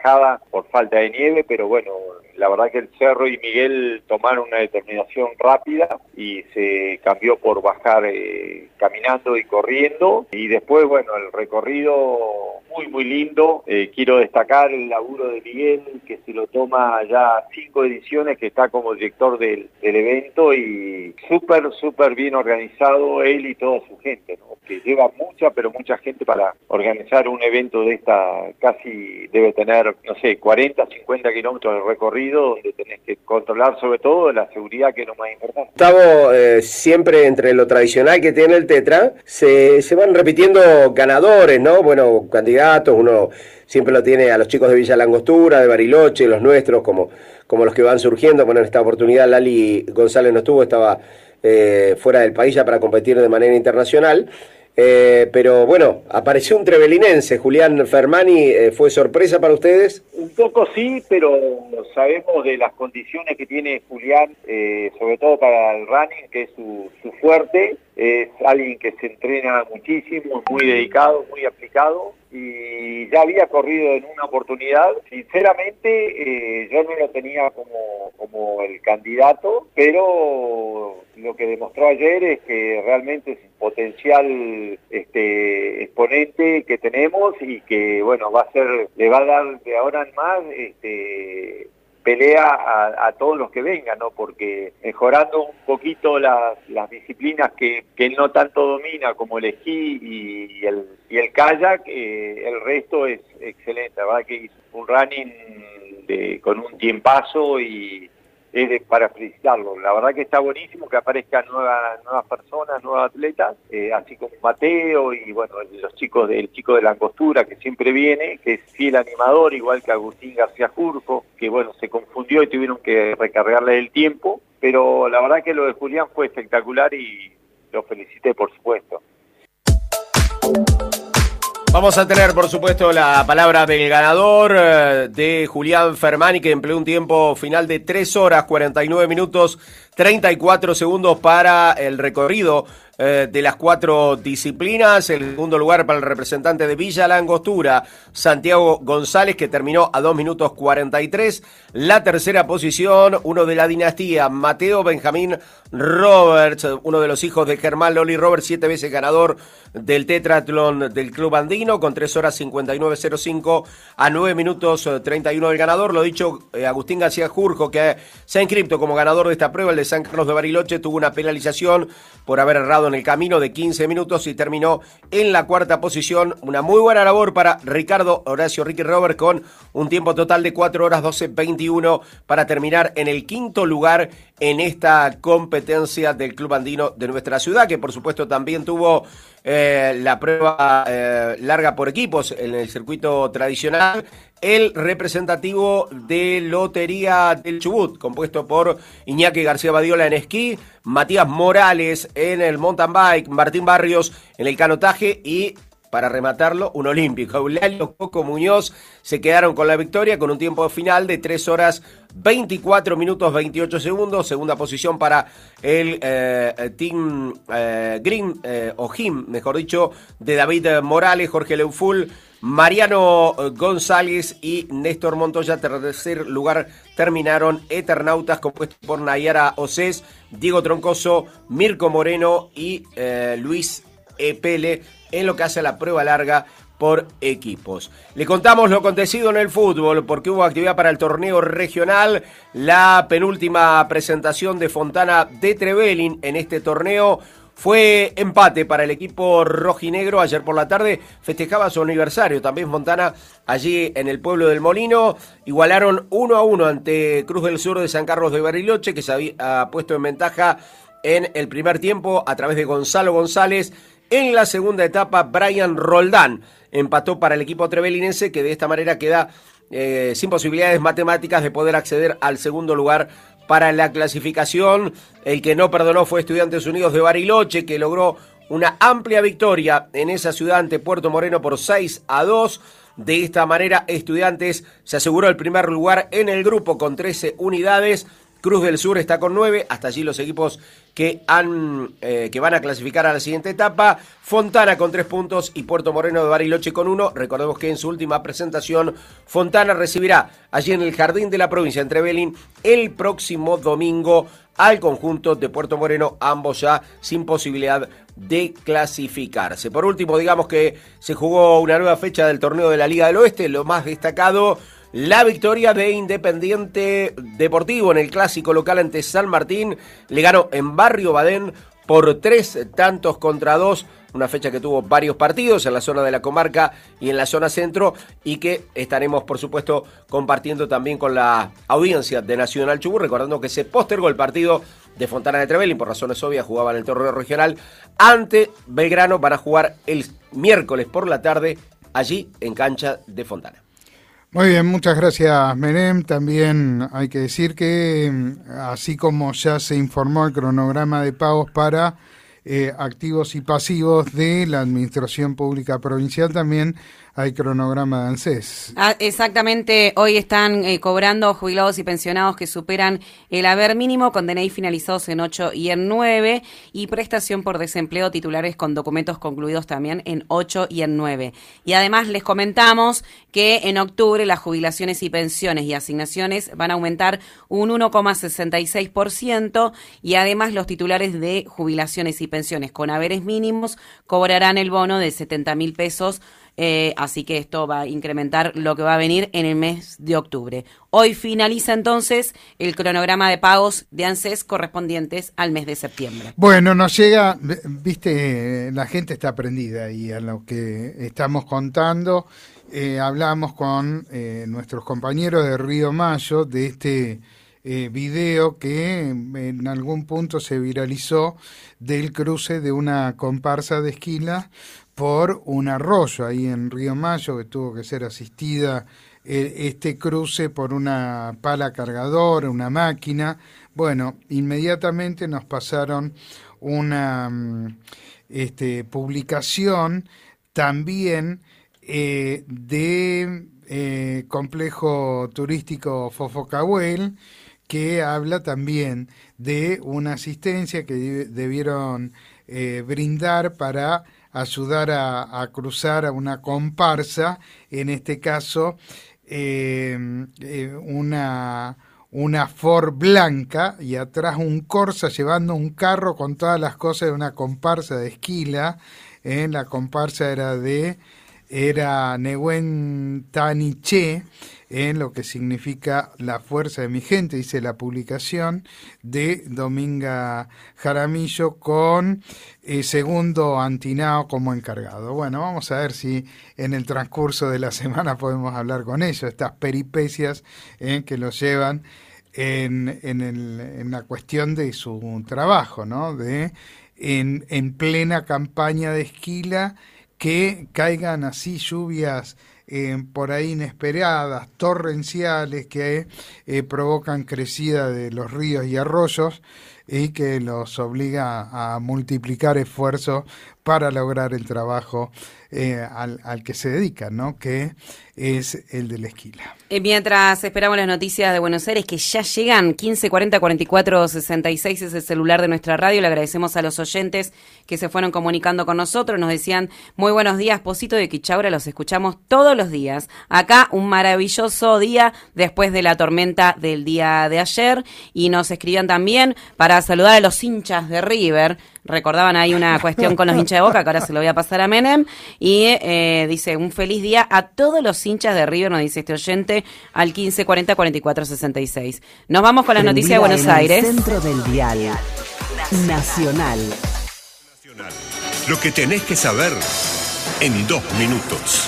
bajada por falta de nieve, pero bueno, la verdad que el Cerro y Miguel tomaron una determinación rápida y se cambió por bajar caminando y corriendo. Y después, bueno, el recorrido muy lindo. Quiero destacar el laburo de Miguel, que se lo toma ya 5 ediciones, que está como director del evento, y súper bien organizado él y toda su gente, ¿no? Que lleva mucha gente para organizar un evento de esta. Casi debe tener, no sé, 40, 50 kilómetros de recorrido, donde tenés que controlar sobre todo la seguridad, que es lo más importante. Gustavo, siempre entre lo tradicional que tiene el Tetra, se van repitiendo ganadores, ¿no? Bueno, candidatos, uno siempre lo tiene a los chicos de Villa Langostura, de Bariloche, los nuestros, como los que van surgiendo. Bueno, en esta oportunidad Lali González no estuvo, estaba fuera del país ya para competir de manera internacional. Pero bueno, apareció un trevelinense, Julián Fermani. ¿Fue sorpresa para ustedes? Un poco sí, pero sabemos de las condiciones que tiene Julián, sobre todo para el running, que es su fuerte. Es alguien que se entrena muchísimo, muy dedicado, muy aplicado, y ya había corrido en una oportunidad. Sinceramente, yo no lo tenía como el candidato, pero lo que demostró ayer es que realmente es un potencial exponente que tenemos, y que bueno, le va a dar de ahora en más pelea a todos los que vengan, ¿no? Porque mejorando un poquito las disciplinas que él no tanto domina, como el esquí y el kayak, el resto es excelente. La verdad que hizo un running con un tiempazo, y es para felicitarlo. La verdad que está buenísimo que aparezcan nuevas personas, nuevos atletas, así como Mateo y bueno, el chico de la Angostura, que siempre viene, que es fiel animador, igual que Agustín García Jurjo, que bueno, se confundió y tuvieron que recargarle el tiempo, pero la verdad que lo de Julián fue espectacular y lo felicité, por supuesto. Vamos a tener, por supuesto, la palabra del ganador, de Julián Fermani, que empleó un tiempo final de 3 horas, 49 minutos, 34 segundos para el recorrido de las 4 disciplinas. El segundo lugar para el representante de Villa Langostura, Santiago González, que terminó a 2 minutos 43. La tercera posición, uno de la dinastía, Mateo Benjamín Roberts, uno de los hijos de Germán Loli Roberts, 7 veces ganador del tetratlón del Club Andino, con 3 horas 59.05 a 9 minutos 31 del ganador. Lo dicho, Agustín García Jurjo, que se ha inscrito como ganador de esta prueba, el de San Carlos de Bariloche, tuvo una penalización por haber errado en el camino de 15 minutos y terminó en la 4ª posición. Una muy buena labor para Ricardo Horacio Ricky Robert, con un tiempo total de 4 horas 12.21 para terminar en el 5º lugar en esta competencia del Club Andino de nuestra ciudad, que por supuesto también tuvo la prueba larga por equipos en el circuito tradicional. El representativo de Lotería del Chubut, compuesto por Iñaki García Badiola en esquí, Matías Morales en el mountain bike, Martín Barrios en el canotaje y, para rematarlo, un olímpico, Eulalio Coco Muñoz, se quedaron con la victoria con un tiempo final de 3 horas 24 minutos 28 segundos. Segunda posición para el Team Green, o Jim, mejor dicho, de David Morales, Jorge Leuful, Mariano González y Néstor Montoya. Tercer lugar terminaron Eternautas, compuesto por Nayara Océs, Diego Troncoso, Mirko Moreno y Luis Epele, en lo que hace a la prueba larga por equipos. Le contamos lo acontecido en el fútbol, porque hubo actividad para el torneo regional. La penúltima presentación de Fontana de Trevelin en este torneo fue empate para el equipo rojinegro. Ayer por la tarde festejaba su aniversario también Fontana allí en el pueblo del Molino. Igualaron 1-1 ante Cruz del Sur de San Carlos de Bariloche, que se había puesto en ventaja en el primer tiempo a través de Gonzalo González. En la segunda etapa, Brian Roldán empató para el equipo trevelinense, que de esta manera queda sin posibilidades matemáticas de poder acceder al segundo lugar para la clasificación. El que no perdonó fue Estudiantes Unidos de Bariloche, que logró una amplia victoria en esa ciudad ante Puerto Moreno por 6-2. De esta manera, Estudiantes se aseguró el primer lugar en el grupo con 13 unidades. Cruz del Sur está con 9, hasta allí los equipos que van a clasificar a la siguiente etapa. Fontana con 3 puntos y Puerto Moreno de Bariloche con 1. Recordemos que en su última presentación Fontana recibirá allí en el Jardín de la Provincia, en Trevelin, el próximo domingo al conjunto de Puerto Moreno, ambos ya sin posibilidad de clasificarse. Por último, digamos que se jugó una nueva fecha del torneo de la Liga del Oeste, lo más destacado, la victoria de Independiente Deportivo en el clásico local ante San Martín. Le ganó en Barrio Badén por 3-2 una fecha que tuvo varios partidos en la zona de la comarca y en la zona centro, y que estaremos, por supuesto, compartiendo también con la audiencia de Nacional Chubut, recordando que se postergó el partido de Fontana de Trevelin, por razones obvias, jugaba en el torneo regional ante Belgrano. Van a jugar el miércoles por la tarde allí en cancha de Fontana. Muy bien, muchas gracias, Menem. También hay que decir que, así como ya se informó el cronograma de pagos para activos y pasivos de la Administración Pública Provincial, también hay cronograma de ANSES. Exactamente, hoy están cobrando jubilados y pensionados que superan el haber mínimo con DNI finalizados en 8 y en 9, y prestación por desempleo titulares con documentos concluidos también en 8 y en 9. Y además les comentamos que en octubre las jubilaciones y pensiones y asignaciones van a aumentar un 1,66%, y además los titulares de jubilaciones y pensiones con haberes mínimos cobrarán el bono de 70.000 pesos. Así que esto va a incrementar lo que va a venir en el mes de octubre. Hoy finaliza entonces el cronograma de pagos de ANSES correspondientes al mes de septiembre. Bueno, nos llega, viste, la gente está prendida y a lo que estamos contando. Hablamos con nuestros compañeros de Río Mayo de este video que en algún punto se viralizó del cruce de una comparsa de esquila por un arroyo ahí en Río Mayo, que tuvo que ser asistida este cruce por una pala cargadora, una máquina. Bueno, inmediatamente nos pasaron una publicación también de Complejo Turístico Fofocahuel, que habla también de una asistencia que debieron brindar para ayudar a cruzar a una comparsa, en este caso una Ford blanca y atrás un Corsa llevando un carro con todas las cosas de una comparsa de esquila. La comparsa era Nehuen Taniché, lo que significa la fuerza de mi gente, dice la publicación de Dominga Jaramillo, con Segundo Antinao como encargado. Bueno, vamos a ver si en el transcurso de la semana podemos hablar con ellos, estas peripecias que los llevan en la cuestión de su trabajo, ¿no? En plena campaña de esquila, que caigan así lluvias por ahí inesperadas, torrenciales, que provocan crecida de los ríos y arroyos y que los obliga a multiplicar esfuerzos para lograr el trabajo al que se dedican, ¿no? Que es el de la esquila. Mientras esperamos las noticias de Buenos Aires, que ya llegan, 1540 44 66 es el celular de nuestra radio. Le agradecemos a los oyentes que se fueron comunicando con nosotros. Nos decían, muy buenos días, Posito de Quichaura, los escuchamos todos los días. Acá un maravilloso día después de la tormenta del día de ayer. Y nos escribían también para saludar a los hinchas de River. Recordaban ahí una cuestión con los hinchas de Boca, que ahora se lo voy a pasar a Menem. Y dice, un feliz día a todos los hinchas de River, nos dice este oyente, al 1540 44 66. Nos vamos con las noticias de Buenos Aires. Centro del dial Nacional. Lo que tenés que saber en 2 minutos.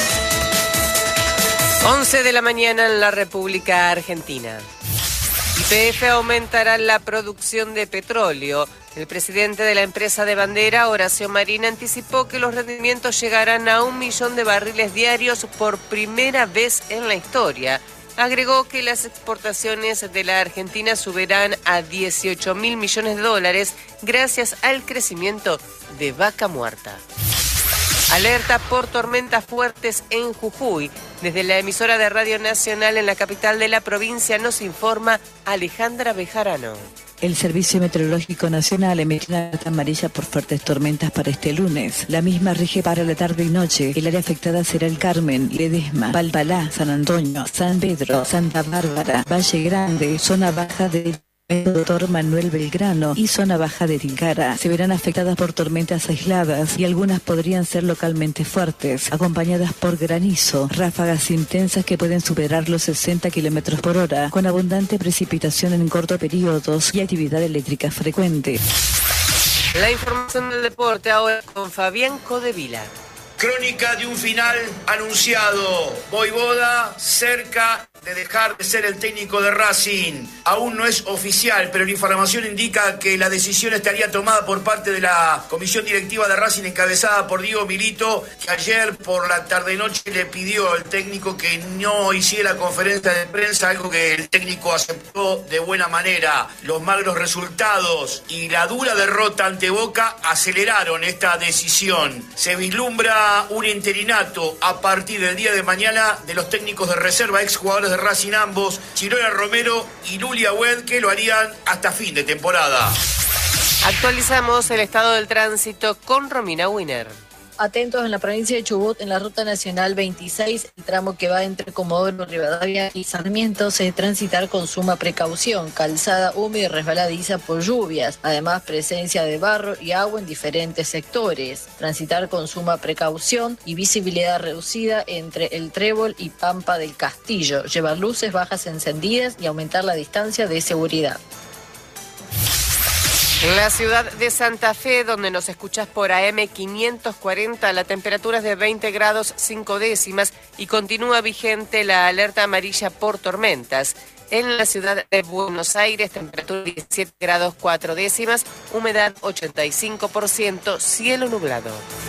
11 de la mañana en la República Argentina. YPF aumentará la producción de petróleo. El presidente de la empresa de bandera, Horacio Marín, anticipó que los rendimientos llegarán a 1 millón de barriles diarios por primera vez en la historia. Agregó que las exportaciones de la Argentina subirán a 18.000 millones de dólares gracias al crecimiento de Vaca Muerta. Alerta por tormentas fuertes en Jujuy. Desde la emisora de Radio Nacional en la capital de la provincia nos informa Alejandra Bejarano. El Servicio Meteorológico Nacional emitió una alerta amarilla por fuertes tormentas para este lunes. La misma rige para la tarde y noche. El área afectada será el Carmen, Ledesma, Valpalá, San Antonio, San Pedro, Santa Bárbara, Valle Grande, zona baja de Dr. Manuel Belgrano y zona baja de Tilcara. Se verán afectadas por tormentas aisladas y algunas podrían ser localmente fuertes, acompañadas por granizo, ráfagas intensas que pueden superar los 60 km por hora, con abundante precipitación en cortos periodos y actividad eléctrica frecuente. La información del deporte ahora con Fabián Codevila. Crónica de un final anunciado. Vojvoda cerca de dejar de ser el técnico de Racing. Aún no es oficial, pero la información indica que la decisión estaría tomada por parte de la comisión directiva de Racing encabezada por Diego Milito, que ayer por la tarde-noche le pidió al técnico que no hiciera conferencia de prensa, algo que el técnico aceptó de buena manera. Los magros resultados y la dura derrota ante Boca aceleraron esta decisión. Se vislumbra un interinato a partir del día de mañana de los técnicos de reserva, exjugadores de Racing ambos, Chirola Romero y Lulia Wed, que lo harían hasta fin de temporada. Actualizamos el estado del tránsito con Romina Winer. Atentos en la provincia de Chubut, en la ruta nacional 26, el tramo que va entre Comodoro Rivadavia y Sarmiento, se debe transitar con suma precaución, calzada húmeda y resbaladiza por lluvias, además presencia de barro y agua en diferentes sectores. Transitar con suma precaución y visibilidad reducida entre el Trébol y Pampa del Castillo, llevar luces bajas encendidas y aumentar la distancia de seguridad. En la ciudad de Santa Fe, donde nos escuchás por AM 540, la temperatura es de 20 grados 5 décimas y continúa vigente la alerta amarilla por tormentas. En la ciudad de Buenos Aires, temperatura 17 grados 4 décimas, humedad 85%, cielo nublado.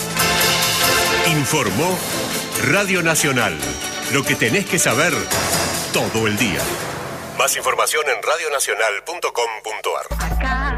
Informó Radio Nacional. Lo que tenés que saber todo el día. Más información en radionacional.com.ar.